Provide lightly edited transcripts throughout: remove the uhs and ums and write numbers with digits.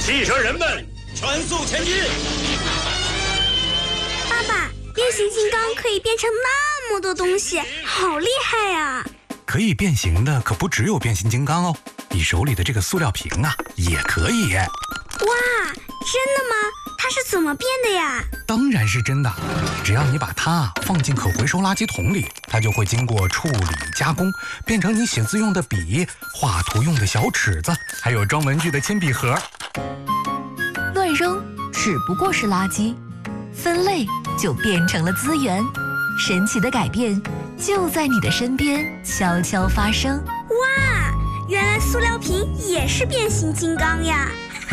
汽车人们，全速前进！ 爸爸，变形金刚可以变成那么多东西，好厉害呀！ 可以变形的可不只有变形金刚哦，你手里的这个塑料瓶啊，也可以。 哇，真的吗？它是怎么变的呀？ 当然是真的，只要你把它放进可回收垃圾桶里，它就会经过处理加工，变成你写字用的笔、画图用的小尺子，还有装文具的铅笔盒。 乱扔只不过是垃圾，分类就变成了资源。神奇的改变就在你的身边悄悄发生。 哇，原来塑料瓶也是变形金刚呀！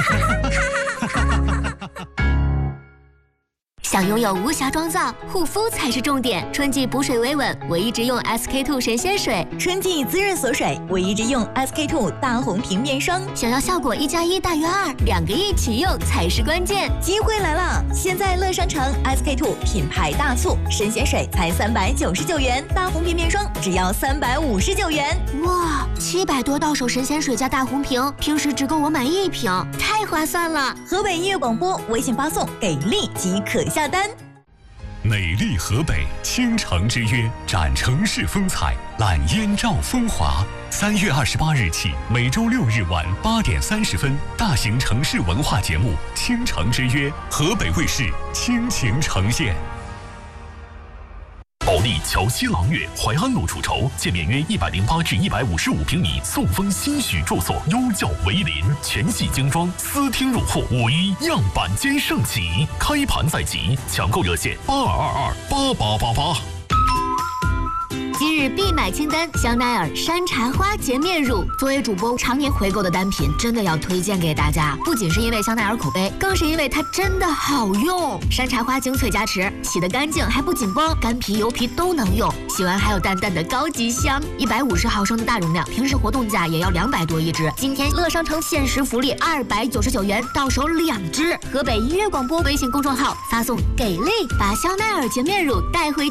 想拥有无瑕妆造，护肤才是重点。春季补水维稳，我一直用 SK-II 神仙水； 春季滋润锁水，我一直用 SK-II 大红瓶面霜。 想要效果1+1大于2，两个一起用才是关键。 机会来了！现在乐商城 SK-II 品牌大促，神仙水才399元，大红瓶面霜只要359元。 哇，700多到手神仙水加大红瓶，平时只够我买1瓶，太划算了！ 河北音乐广播微信发送“给力”即可下单。 美丽河北，倾城之约，展城市风采，揽燕赵风华。3月28日起，每周6日晚8点30分，大型城市文化节目《倾城之约》，河北卫视倾情呈现。保利桥西朗悦淮安路主筹，建面约108至155平米，送风欣许住所，优教为邻，全系精装，私厅入户，5·1样板间盛起，开盘在即，抢购热线82228888。 今日必买清单：香奈儿山茶花洁面乳。作为主播常年回购的单品，真的要推荐给大家。不仅是因为香奈儿口碑，更是因为它真的好用。山茶花精粹加持，洗得干净还不紧绷，干皮油皮都能用。洗完还有淡淡的高级香。150毫升的大容量，平时活动价也要200多一支。今天乐商城限时福利299元，到手2支。河北音乐广播微信公众号发送“给力”，把香奈儿洁面乳带回